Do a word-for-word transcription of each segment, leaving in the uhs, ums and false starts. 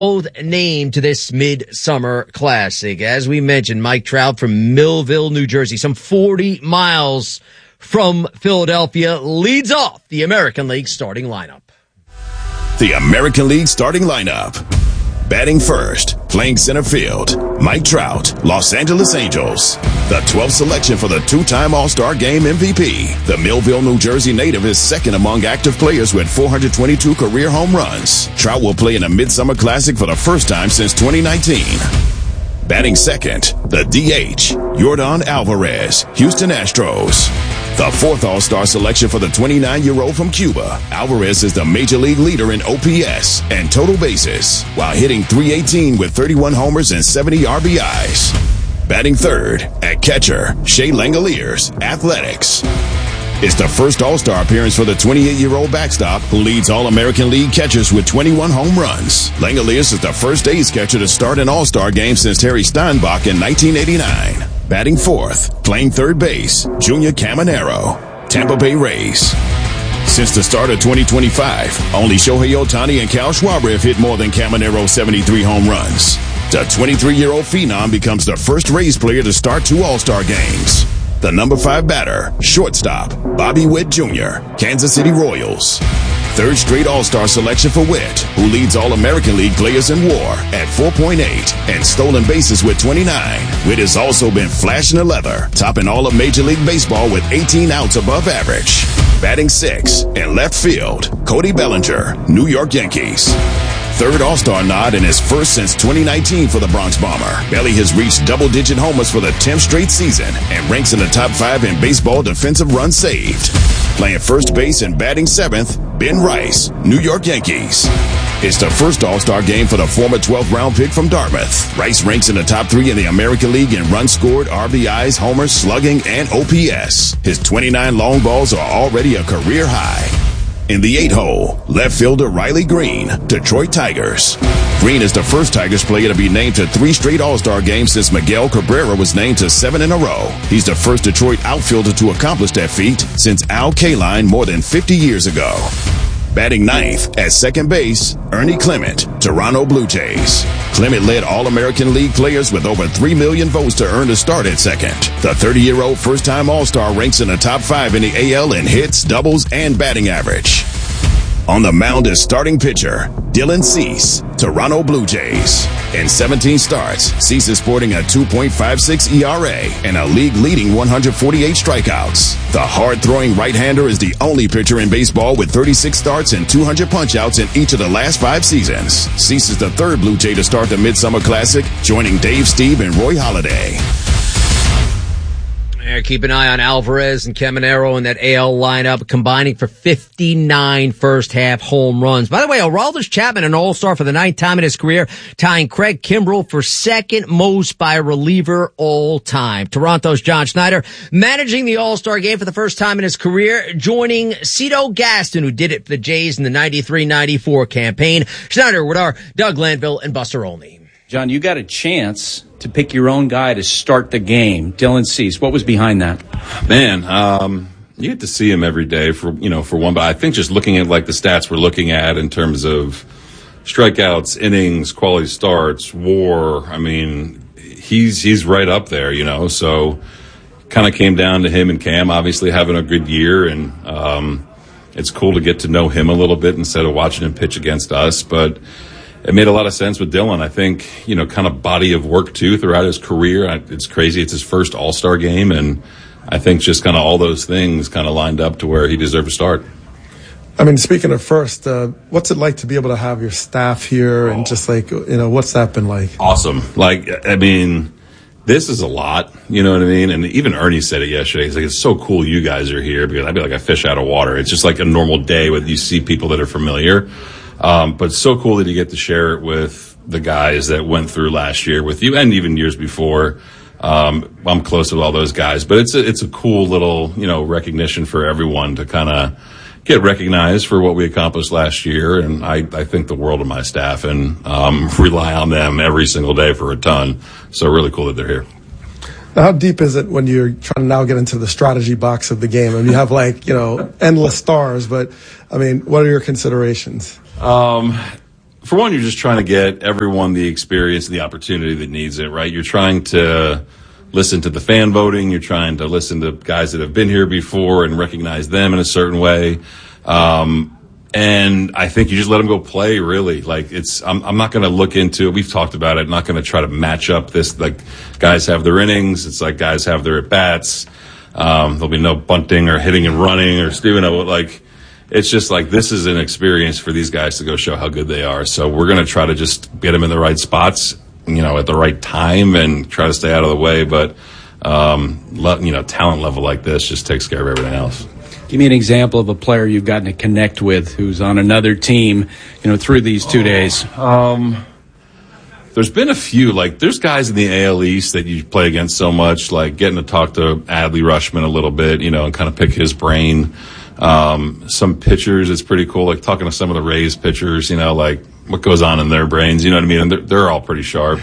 both named to this Midsummer Classic. As we mentioned, Mike Trout from Millville, New Jersey, some forty miles from Philadelphia, leads off the American League starting lineup. The American League starting lineup. Batting first, playing center field, Mike Trout, Los Angeles Angels. The twelfth selection for the two-time All-Star Game M V P. The Millville, New Jersey native is second among active players with four hundred twenty-two career home runs. Trout will play in a Midsummer Classic for the first time since twenty nineteen. Batting second, the D H, Yordan Alvarez, Houston Astros. The fourth All-Star selection for the twenty-nine-year-old from Cuba. Alvarez is the Major League leader in O P S and total bases, while hitting three eighteen with thirty-one homers and seventy R B Is. Batting third, at catcher, Shea Langoliers, Athletics. It's the first All-Star appearance for the twenty-eight-year-old backstop who leads All-American League catchers with twenty-one home runs. Langoliers is the first A's catcher to start an All-Star game since Terry Steinbach in nineteen eighty-nine. Batting fourth, playing third base, Junior Caminero, Tampa Bay Rays. Since the start of twenty twenty-five, only Shohei Ohtani and Cal Schwarber have hit more than Caminero's seventy-three home runs. The twenty-three-year-old phenom becomes the first Rays player to start two All-Star games. The number five batter, shortstop, Bobby Witt Junior, Kansas City Royals. Third straight All-Star selection for Witt, who leads All-American League players in WAR at four point eight and stolen bases with twenty-nine. Witt has also been flashing the leather, topping all of Major League Baseball with eighteen outs above average. Batting six, in left field, Cody Bellinger, New York Yankees. Third All-Star nod and his first since twenty nineteen for the Bronx Bomber. Belly has reached double-digit homers for the tenth straight season and ranks in the top five in baseball defensive runs saved. Playing first base and batting seventh, Ben Rice, New York Yankees. It's the first All-Star game for the former twelfth round pick from Dartmouth. Rice ranks in the top three in the American League in runs scored, R B Is, homers, slugging, and O P S. His twenty-nine long balls are already a career high. In the eight hole, left fielder Riley Green, Detroit Tigers. Green is the first Tigers player to be named to three straight All-Star games since Miguel Cabrera was named to seven in a row. He's the first Detroit outfielder to accomplish that feat since Al Kaline more than fifty years ago. Batting ninth at second base, Ernie Clement, Toronto Blue Jays. Clement led All-American League players with over three million votes to earn a start at second. The thirty-year-old first-time All-Star ranks in the top five in the A L in hits, doubles, and batting average. On the mound is starting pitcher Dylan Cease, Toronto Blue Jays. In seventeen starts, Cease is sporting a two point five six E R A and a league-leading one hundred forty-eight strikeouts. The hard-throwing right-hander is the only pitcher in baseball with thirty-six starts and two hundred punch-outs in each of the last five seasons. Cease is the third Blue Jay to start the Midsummer Classic, joining Dave Steve and Roy Halladay. Keep an eye on Alvarez and Caminero in that A L lineup, combining for fifty-nine first-half home runs. By the way, Aroldis Chapman, an All-Star for the ninth time in his career, tying Craig Kimbrell for second most by a reliever all time. Toronto's John Schneider managing the All-Star game for the first time in his career, joining Cito Gaston, who did it for the Jays in the ninety-three ninety-four campaign. Schneider with our Doug Landville and Buster Olney. John, you got a chance to pick your own guy to start the game. Dylan Cease, what was behind that? Man, um, you get to see him every day for, you know, for one, but I think just looking at like the stats we're looking at in terms of strikeouts, innings, quality starts, WAR, I mean, he's, he's right up there, you know, so kind of came down to him and Cam obviously having a good year, and, um, it's cool to get to know him a little bit instead of watching him pitch against us, but it made a lot of sense with Dylan. I think, you know, kind of body of work, too, throughout his career. It's crazy. It's his first All-Star game, and I think just kind of all those things kind of lined up to where he deserved to start. I mean, speaking of first, uh, what's it like to be able to have your staff here and oh. just like, you know, what's that been like? Awesome. Like, I mean, this is a lot, you know what I mean? And even Ernie said it yesterday. He's like, it's so cool you guys are here, because I'd be like a fish out of water. It's just like a normal day where you see people that are familiar. Um, but it's so cool that you get to share it with the guys that went through last year with you and even years before. Um, I'm close with all those guys, but it's a, it's a cool little, you know, recognition for everyone to kind of get recognized for what we accomplished last year. And I, I think the world of my staff and, um, rely on them every single day for a ton. So really cool that they're here. Now, how deep is it when you're trying to now get into the strategy box of the game? I mean, you have like, you know, endless stars, but I mean, what are your considerations? Um, for one, you're just trying to get everyone the experience, the opportunity that needs it, right? You're trying to listen to the fan voting. You're trying to listen to guys that have been here before and recognize them in a certain way. Um, and I think you just let them go play, really. Like, it's, I'm, I'm not going to look into it. We've talked about it. I'm not going to try to match up this. Like, guys have their innings. It's like guys have their at-bats. Um, there'll be no bunting or hitting and running or, you know, like, it's just like, this is an experience for these guys to go show how good they are. So we're going to try to just get them in the right spots, you know, at the right time and try to stay out of the way. But, um, le- you know, talent level like this just takes care of everything else. Give me an example of a player you've gotten to connect with who's on another team, you know, through these two days. Um, there's been a few, like, there's guys in the A L East that you play against so much, like getting to talk to Adley Rutschman a little bit, you know, and kind of pick his brain. Um, some pitchers, it's pretty cool, like talking to some of the Rays pitchers, you know, like what goes on in their brains, you know what I mean? And they're, they're all pretty sharp.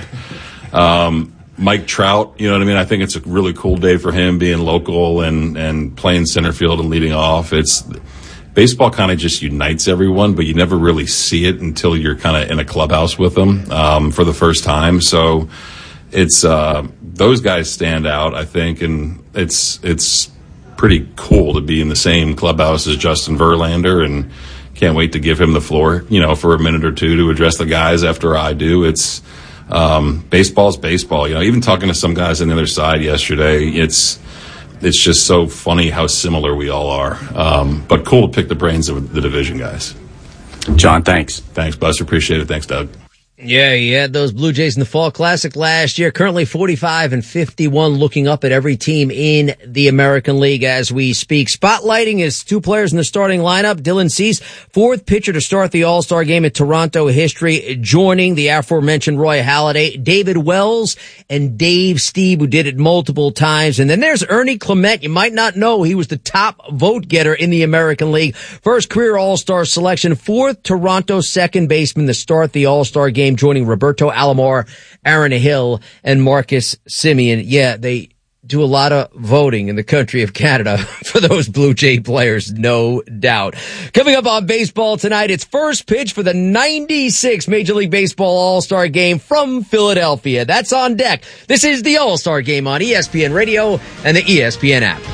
Um, Mike Trout, you know what I mean? I think it's a really cool day for him being local and, and playing center field and leading off. It's baseball kind of just unites everyone, but you never really see it until you're kind of in a clubhouse with them, um, for the first time. So it's, uh, those guys stand out, I think. And it's, it's, pretty cool to be in the same clubhouse as Justin Verlander, and can't wait to give him the floor, you know, for a minute or two to address the guys after I do. It's, um, baseball's baseball, you know, even talking to some guys on the other side yesterday, it's, it's just so funny how similar we all are. Um, but cool to pick the brains of the division guys. John, thanks. Thanks, Buster. Appreciate it. Thanks, Doug. Yeah, he had those Blue Jays in the Fall Classic last year. Currently forty-five and fifty-one, looking up at every team in the American League as we speak. Spotlighting his two players in the starting lineup. Dylan Cease, fourth pitcher to start the All-Star game in Toronto history, joining the aforementioned Roy Halladay, David Wells, and Dave Stieb, who did it multiple times. And then there's Ernie Clement. You might not know he was the top vote getter in the American League. First career All-Star selection, fourth Toronto second baseman to start the All-Star game, joining Roberto Alomar, Aaron Hill, and Marcus Semien. Yeah, they do a lot of voting in the country of Canada for those Blue Jay players, no doubt. Coming up on baseball tonight, it's first pitch for the ninety-six Major League Baseball All-Star Game from Philadelphia. That's on deck. This is the All-Star Game on E S P N Radio and the E S P N app.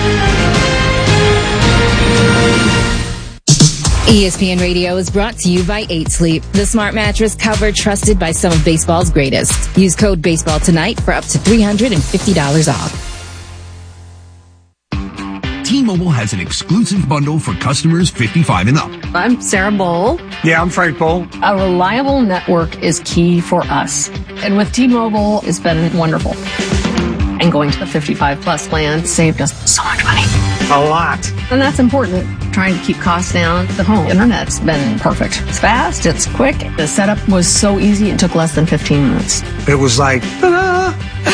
E S P N Radio is brought to you by eight sleep, the smart mattress cover trusted by some of baseball's greatest. Use code BASEBALL tonight for up to three hundred fifty dollars off. T-Mobile has an exclusive bundle for customers fifty-five and up. I'm Sarah Bowl. Yeah, I'm Frank Bowl. A reliable network is key for us. And with T-Mobile, it's been wonderful. And going to the fifty-five plus plan saved us so much money. A lot. And that's important. Trying to keep costs down. The home internet's been perfect. It's fast, it's quick. The setup was so easy, it took less than fifteen minutes. It was like, ta-da!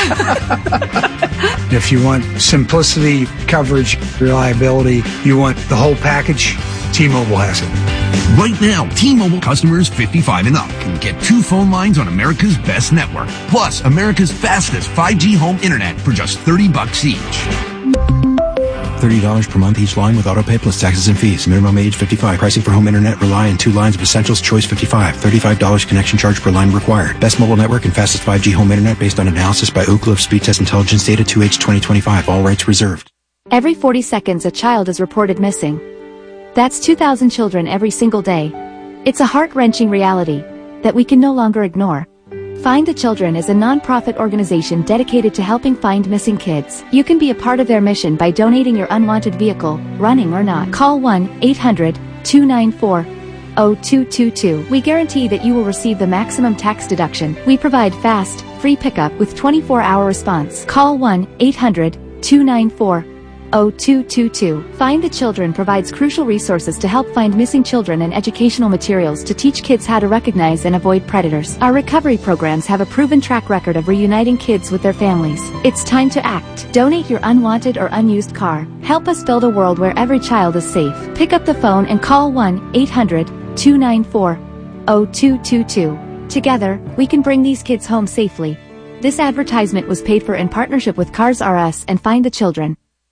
If you want simplicity, coverage, reliability, you want the whole package, T-Mobile has it. Right now, T-Mobile customers fifty-five and up can get two phone lines on America's best network, plus America's fastest five G home internet for just thirty bucks each. thirty dollars per month each line with autopay plus taxes and fees. Minimum age fifty-five. Pricing for home internet rely on two lines of Essentials Choice fifty-five. thirty-five dollars connection charge per line required. Best mobile network and fastest five G home internet based on analysis by Ookla of Speed Test Intelligence data two H twenty twenty-five. All rights reserved. Every forty seconds a child is reported missing. That's two thousand children every single day. It's a heart-wrenching reality that we can no longer ignore. Find the Children is a non-profit organization dedicated to helping find missing kids. You can be a part of their mission by donating your unwanted vehicle, running or not. Call one eight hundred two nine four zero two two two. We guarantee that you will receive the maximum tax deduction. We provide fast, free pickup with twenty-four hour response. Call one eight hundred two nine four zero two two two. Find the Children provides crucial resources to help find missing children and educational materials to teach kids how to recognize and avoid predators. Our recovery programs have a proven track record of reuniting kids with their families. It's time to act. Donate your unwanted or unused car. Help us build a world where every child is safe. Pick up the phone and call one eight hundred two nine four zero two two two. Together, we can bring these kids home safely. This advertisement was paid for in partnership with Cars R Us and Find the Children.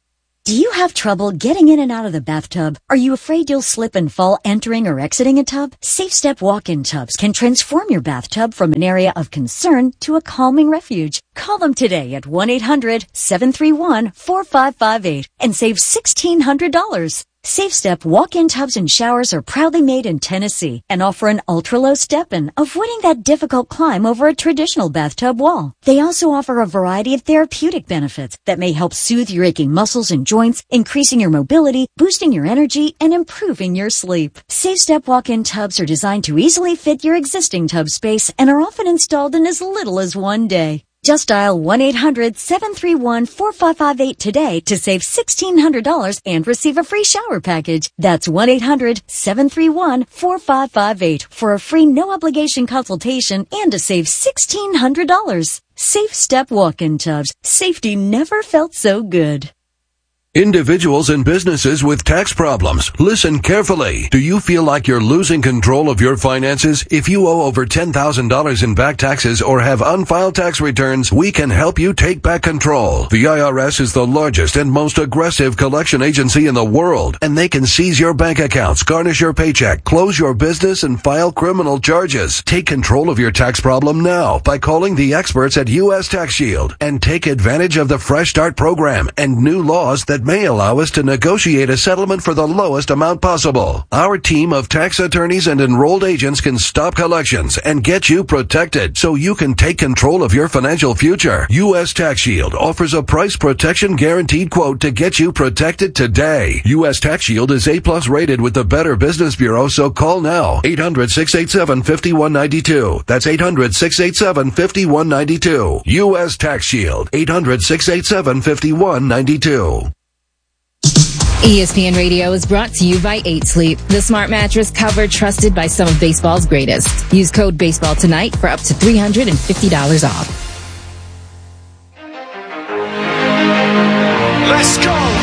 Do you have trouble getting in and out of the bathtub? Are you afraid you'll slip and fall entering or exiting a tub? Safe Step walk-in tubs can transform your bathtub from an area of concern to a calming refuge. Call them today at one eight hundred seven three one four five five eight and save sixteen hundred dollars. Safe Step walk-in tubs and showers are proudly made in Tennessee and offer an ultra-low step-in, avoiding that difficult climb over a traditional bathtub wall. They also offer a variety of therapeutic benefits that may help soothe your aching muscles and joints, increasing your mobility, boosting your energy, and improving your sleep. Safe Step walk-in tubs are designed to easily fit your existing tub space and are often installed in as little as one day. Just dial one eight hundred seven three one four five five eight today to save sixteen hundred dollars and receive a free shower package. That's one eight hundred seven three one four five five eight for a free no-obligation consultation and to save sixteen hundred dollars. Safe Step walk-in tubs. Safety never felt so good. Individuals and businesses with tax problems, listen carefully. Do you feel like you're losing control of your finances? If you owe over ten thousand dollars in back taxes or have unfiled tax returns, we can help you take back control. The I R S is the largest and most aggressive collection agency in the world, and they can seize your bank accounts, garnish your paycheck, close your business, and file criminal charges. Take control of your tax problem now by calling the experts at U S Tax Shield and take advantage of the Fresh Start program and new laws that may allow us to negotiate a settlement for the lowest amount possible. Our team of tax attorneys and enrolled agents can stop collections and get you protected so you can take control of your financial future. U S Tax Shield offers a price protection guaranteed quote to get you protected today. U S Tax Shield is A plus rated with the Better Business Bureau, so call now. eight hundred six eight seven five one nine two. That's eight hundred six eight seven five one nine two. U S Tax Shield. eight hundred six eight seven five one nine two. E S P N Radio is brought to you by eight Sleep, the smart mattress cover trusted by some of baseball's greatest. Use code BASEBALL tonight for up to three hundred fifty dollars off. Let's